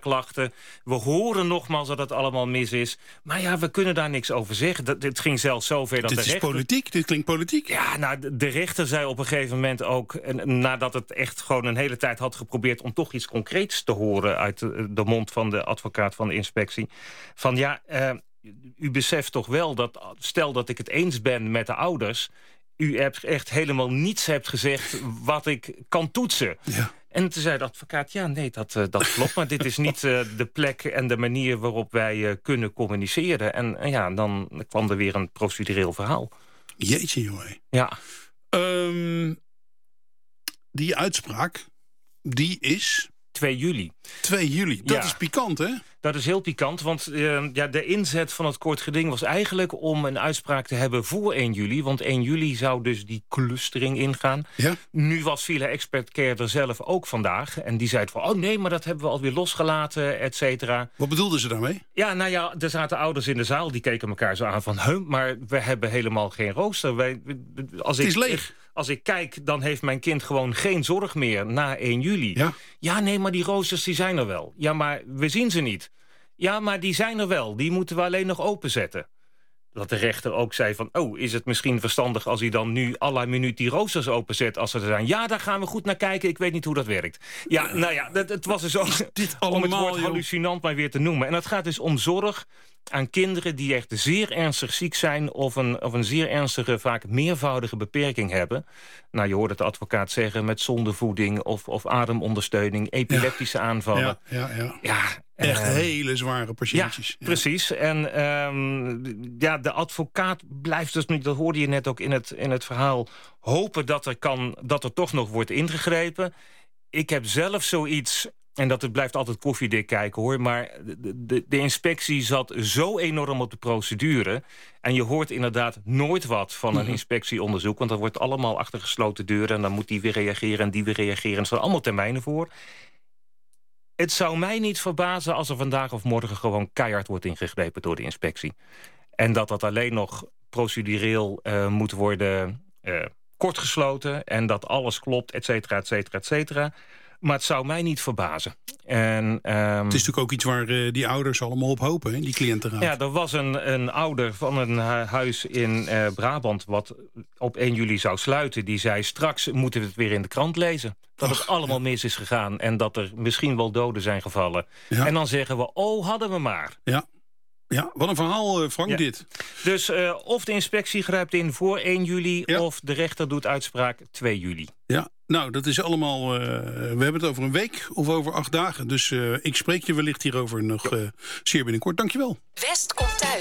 klachten. We horen nogmaals dat het allemaal mis is. Maar ja, we kunnen daar niks over zeggen. Het ging zelfs zover dat dit de is rechter... politiek, dit klinkt politiek. Ja, nou, de rechter zei op een gegeven moment ook... nadat het echt gewoon een hele tijd had geprobeerd... om toch iets concreets te horen uit de mond van de advocaat van de inspectie... van ja, u beseft toch wel dat... stel dat ik het eens ben met de ouders... u hebt echt helemaal niets hebt gezegd wat ik kan toetsen. Ja. En toen zei de advocaat, ja, nee, dat klopt... maar dit is niet de plek en de manier waarop wij kunnen communiceren. En ja, dan kwam er weer een procedureel verhaal. Jeetje, jongen. Ja. Die uitspraak, die is... 2 juli. 2 juli, dat is pikant, hè? Dat is heel pikant, want de inzet van het kort geding... was eigenlijk om een uitspraak te hebben voor 1 juli. Want 1 juli zou dus die clustering ingaan. Ja? Nu was Villa Expert Care er zelf ook vandaag. En die zei van, oh nee, maar dat hebben we alweer losgelaten, et cetera. Wat bedoelden ze daarmee? Ja, nou ja, er zaten ouders in de zaal, die keken elkaar zo aan van... maar we hebben helemaal geen rooster. Het is leeg. Als ik kijk, dan heeft mijn kind gewoon geen zorg meer na 1 juli. Ja, nee, maar die roosters die zijn er wel. Ja, maar we zien ze niet. Ja, maar die zijn er wel. Die moeten we alleen nog openzetten. Dat de rechter ook zei van... oh, is het misschien verstandig als hij dan nu à la minuut die roosters openzet als ze er zijn? Ja, daar gaan we goed naar kijken. Ik weet niet hoe dat werkt. Ja, nou ja, het was dus ook dit allemaal, om het woord hallucinant maar weer te noemen. En het gaat dus om zorg aan kinderen die echt zeer ernstig ziek zijn... of een zeer ernstige, vaak meervoudige beperking hebben. Nou, je hoort het de advocaat zeggen met zondevoeding... of ademondersteuning, epileptische aanvallen. Ja, echt hele zware patiëntjes. Ja, precies. En de advocaat blijft dus nu, dat hoorde je net ook in het verhaal... hopen dat er toch nog wordt ingegrepen. Ik heb zelf zoiets... En dat het blijft altijd koffiedik kijken, hoor. Maar de inspectie zat zo enorm op de procedure. En je hoort inderdaad nooit wat van een inspectieonderzoek. Want dat wordt allemaal achter gesloten deuren. En dan moet die weer reageren en die weer reageren. Er zijn allemaal termijnen voor. Het zou mij niet verbazen als er vandaag of morgen... gewoon keihard wordt ingegrepen door de inspectie. En dat alleen nog procedureel moet worden kortgesloten. En dat alles klopt, et cetera, et cetera, et cetera. Maar het zou mij niet verbazen. En, het is natuurlijk ook iets waar die ouders allemaal op hopen, hè, die cliëntenraad. Ja, er was een ouder van een huis in Brabant... wat op 1 juli zou sluiten. Die zei, straks moeten we het weer in de krant lezen. Dat het allemaal mis is gegaan. En dat er misschien wel doden zijn gevallen. Ja. En dan zeggen we, oh, hadden we maar. Ja, wat een verhaal, Frank, dit. Dus of de inspectie grijpt in voor 1 juli... of de rechter doet uitspraak 2 juli. Ja, nou, dat is allemaal... we hebben het over een week of over 8 dagen. Dus ik spreek je wellicht hierover nog zeer binnenkort. Dankjewel. West komt thuis.